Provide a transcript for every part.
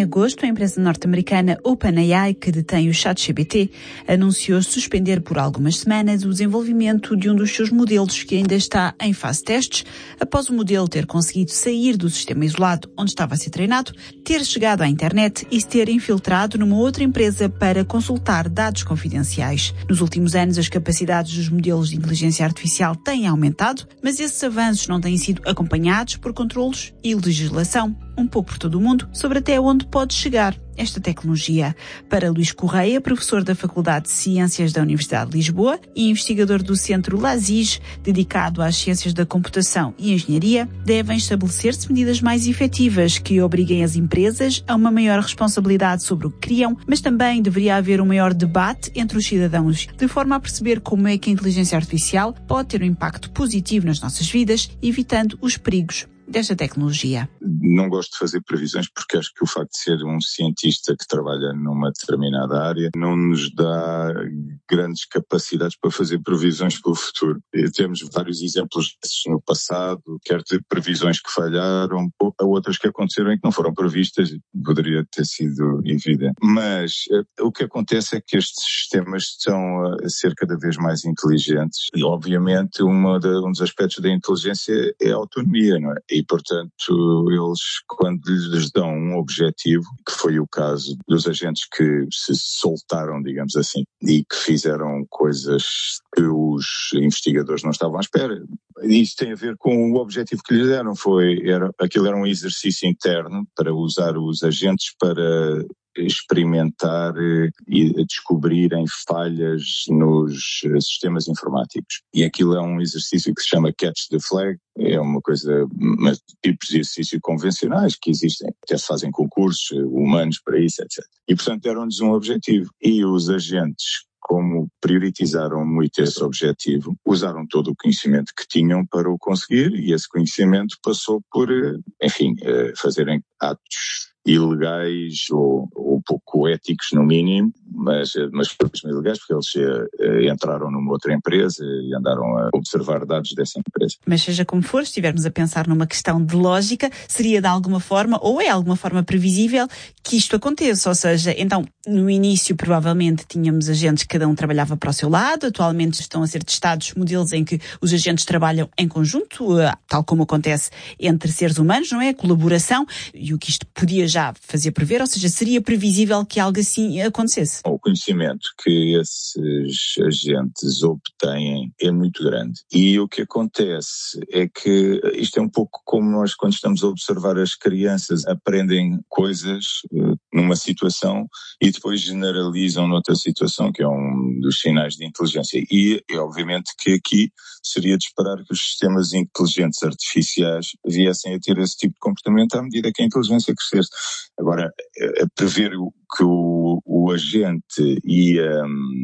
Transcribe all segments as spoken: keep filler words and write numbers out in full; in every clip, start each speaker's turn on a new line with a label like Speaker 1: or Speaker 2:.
Speaker 1: agosto, a empresa norte-americana OpenAI, que detém o ChatGPT, anunciou suspender por algumas semanas o desenvolvimento de um dos seus modelos que ainda está em fase de testes, após o modelo ter conseguido sair do sistema isolado onde estava a ser treinado, ter chegado à internet e se ter infiltrado numa outra empresa para consultar dados confidenciais. Nos últimos anos, as capacidades dos modelos de inteligência artificial têm aumentado, mas esses avanços não têm sido acompanhados por controlos e legislação, um pouco por todo o mundo, sobre até onde pode chegar esta tecnologia. Para Luís Correia, professor da Faculdade de Ciências da Universidade de Lisboa e investigador do Centro LASIG, dedicado às ciências da computação e engenharia, devem estabelecer-se medidas mais efetivas que obriguem as empresas a uma maior responsabilidade sobre o que criam, mas também deveria haver um maior debate entre os cidadãos, de forma a perceber como é que a inteligência artificial pode ter um impacto positivo nas nossas vidas, evitando os perigos desta tecnologia.
Speaker 2: Não gosto de fazer previsões porque acho que o facto de ser um cientista que trabalha numa determinada área não nos dá grandes capacidades para fazer previsões para o futuro. E temos vários exemplos desses no passado, quer de previsões que falharam, ou outras que aconteceram e que não foram previstas, poderia ter sido evidente. Mas o que acontece é que estes sistemas estão a ser cada vez mais inteligentes e, obviamente, uma de, um dos aspectos da inteligência é a autonomia, não é? E, portanto, eles, quando lhes dão um objetivo, que foi o caso dos agentes que se soltaram, digamos assim, e que fizeram coisas que os investigadores não estavam à espera. Isso tem a ver com o objetivo que lhes deram. Foi, era, aquilo era um exercício interno para usar os agentes para experimentar e descobrirem falhas nos sistemas informáticos. E aquilo é um exercício que se chama Catch the Flag, é uma coisa, mas tipos de exercício convencionais que existem, até se fazem concursos humanos para isso, etcétera. E, portanto, deram-lhes um objetivo. E os agentes, como prioritizaram muito esse objetivo, usaram todo o conhecimento que tinham para o conseguir e esse conhecimento passou por, enfim, fazerem atos ilegais ou, ou pouco éticos no mínimo, mas, mas mesmo ilegais porque eles eh, entraram numa outra empresa e andaram a observar dados dessa empresa.
Speaker 1: Mas seja como for, se estivermos a pensar numa questão de lógica, seria de alguma forma, ou é de alguma forma previsível que isto aconteça, ou seja, então no início provavelmente tínhamos agentes que cada um trabalhava para o seu lado, atualmente estão a ser testados modelos em que os agentes trabalham em conjunto, tal como acontece entre seres humanos, não é? A colaboração, e o que isto podia já já fazia prever, ou seja, seria previsível que algo assim acontecesse?
Speaker 2: O conhecimento que esses agentes obtêm é muito grande. E o que acontece é que isto é um pouco como nós, quando estamos a observar as crianças, aprendem coisas numa situação e depois generalizam noutra situação, que é um dos sinais de inteligência. E é obviamente que aqui seria de esperar que os sistemas inteligentes artificiais viessem a ter esse tipo de comportamento à medida que a inteligência crescesse. Agora, a prever que o, o agente ia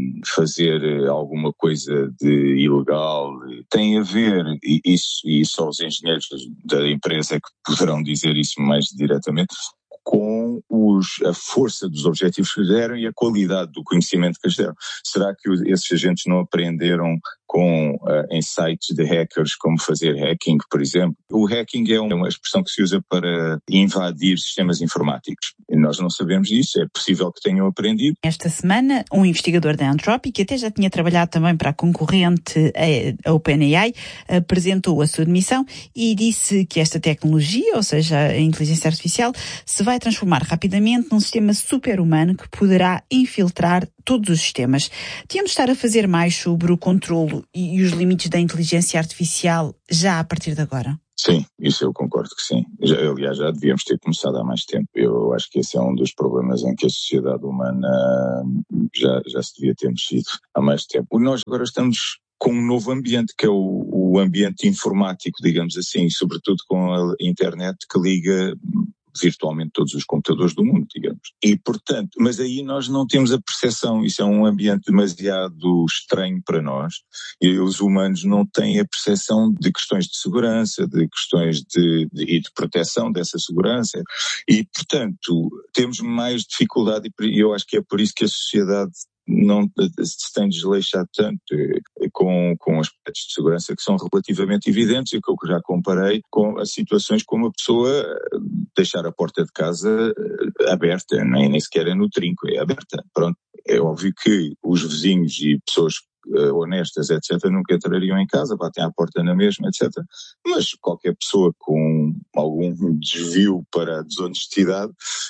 Speaker 2: fazer alguma coisa de ilegal tem a ver, e isso, e só os engenheiros da empresa é que poderão dizer isso mais diretamente, com os, a força dos objetivos que lhes deram e a qualidade do conhecimento que lhes deram. Será que esses agentes não aprenderam com uh, insights de hackers como fazer hacking, por exemplo? O hacking é uma expressão que se usa para invadir sistemas informáticos. E nós não sabemos disso, é possível que tenham aprendido.
Speaker 1: Esta semana, um investigador da Anthropic, que até já tinha trabalhado também para a concorrente a OpenAI, apresentou a sua demissão e disse que esta tecnologia, ou seja, a inteligência artificial, se vai transformar rapidamente num sistema super-humano que poderá infiltrar todos os sistemas. Tínhamos de estar a fazer mais sobre o controlo e os limites da inteligência artificial já a partir de agora?
Speaker 2: Sim, isso eu concordo que sim. Já, aliás, já devíamos ter começado há mais tempo. Eu acho que esse é um dos problemas em que a sociedade humana já, já se devia ter mexido há mais tempo. Nós agora estamos com um novo ambiente, que é o, o ambiente informático, digamos assim, sobretudo com a internet que liga virtualmente todos os computadores do mundo, digamos. E, portanto, mas aí nós não temos a percepção, isso é um ambiente demasiado estranho para nós, e os humanos não têm a percepção de questões de segurança, de questões de, de, e de proteção dessa segurança, e, portanto, temos mais dificuldade, e eu acho que é por isso que a sociedade não se tem desleixado tanto com, com aspectos de segurança que são relativamente evidentes e que eu já comparei com as situações como a pessoa deixar a porta de casa aberta, nem, nem sequer é no trinco, é aberta. Pronto, é óbvio que os vizinhos e pessoas uh, honestas, etcétera, nunca entrariam em casa, batem à porta na mesma, etcétera. Mas qualquer pessoa com algum desvio para a desonestidade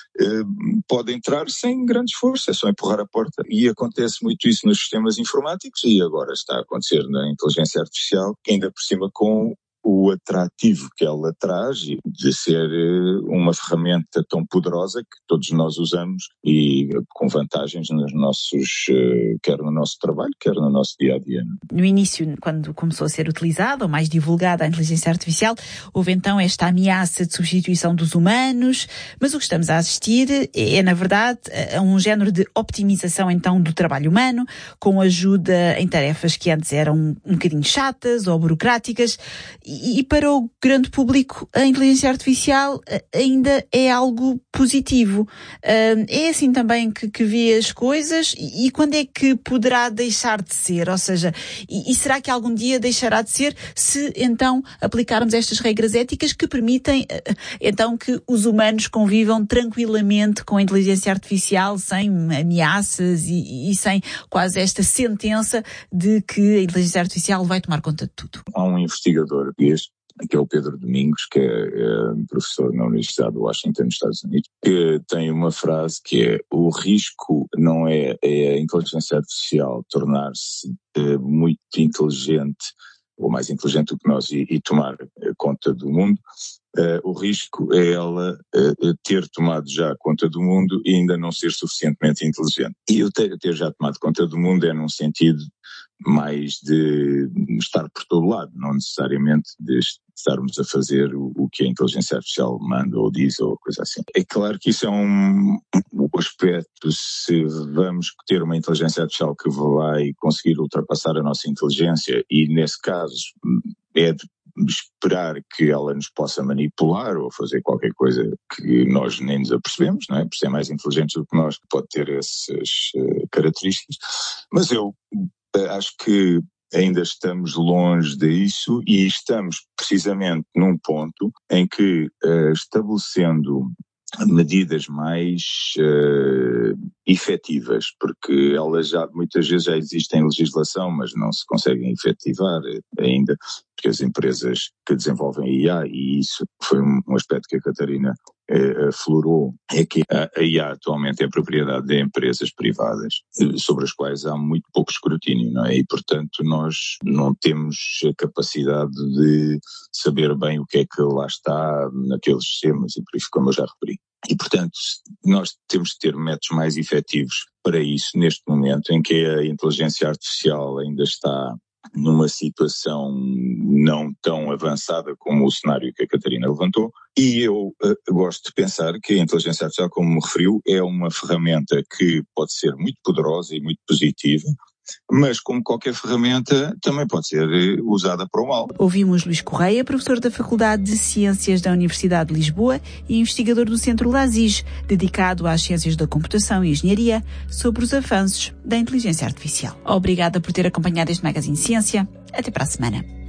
Speaker 2: uh, pode entrar sem grande esforço, é só empurrar a porta. E acontece muito isso nos sistemas informáticos e agora está a acontecer na inteligência artificial, ainda por cima com o atrativo que ela traz de ser uma ferramenta tão poderosa que todos nós usamos e com vantagens nos nossos, quer no nosso trabalho, quer no nosso dia-a-dia.
Speaker 1: No início, quando começou a ser utilizada ou mais divulgada a inteligência artificial, houve então esta ameaça de substituição dos humanos, mas o que estamos a assistir é, na verdade, a um género de optimização então do trabalho humano, com ajuda em tarefas que antes eram um bocadinho chatas ou burocráticas. E para o grande público, a inteligência artificial ainda é algo positivo. É assim também que, que vê as coisas? E quando é que poderá deixar de ser? Ou seja, e, e será que algum dia deixará de ser se então aplicarmos estas regras éticas que permitem então que os humanos convivam tranquilamente com a inteligência artificial sem ameaças e, e sem quase esta sentença de que a inteligência artificial vai tomar conta de tudo?
Speaker 2: Há um investigador que é o Pedro Domingos, que é, é professor na Universidade de Washington, nos Estados Unidos, que tem uma frase que é: o risco não é, é a inteligência artificial tornar-se é, muito inteligente, ou mais inteligente do que nós, e, e tomar conta do mundo. Uh, o risco é ela uh, ter tomado já conta do mundo e ainda não ser suficientemente inteligente. E eu ter, ter já tomado conta do mundo é num sentido mais de estar por todo lado, não necessariamente de estarmos a fazer o, o que a inteligência artificial manda ou diz ou coisa assim. É claro que isso é um, um aspecto, se vamos ter uma inteligência artificial que vai conseguir ultrapassar a nossa inteligência, e nesse caso é de esperar que ela nos possa manipular ou fazer qualquer coisa que nós nem nos apercebemos, não é? Por ser mais inteligentes do que nós, pode ter essas uh, características. Mas eu uh, acho que ainda estamos longe disso e estamos precisamente num ponto em que, uh, estabelecendo medidas mais uh, efetivas, porque elas já muitas vezes já existem em legislação, mas não se conseguem efetivar ainda, porque as empresas que desenvolvem a I A, e isso foi um, um aspecto que a Catarina eh, aflorou, é que a, a I A atualmente é propriedade de empresas privadas, sobre as quais há muito pouco escrutínio, não é? E, portanto, nós não temos a capacidade de saber bem o que é que lá está naqueles sistemas, e por isso, como eu já referi. E, portanto, nós temos de ter métodos mais efetivos para isso neste momento em que a inteligência artificial ainda está numa situação não tão avançada como o cenário que a Catarina levantou. E eu uh, gosto de pensar que a inteligência artificial, como me referiu, é uma ferramenta que pode ser muito poderosa e muito positiva, mas como qualquer ferramenta também pode ser usada para o mal.
Speaker 1: Ouvimos Luís Correia, professor da Faculdade de Ciências da Universidade de Lisboa e investigador do Centro LASIG, dedicado às ciências da computação e engenharia, sobre os avanços da inteligência artificial. Obrigada por ter acompanhado este Magazine Ciência. Até para a semana.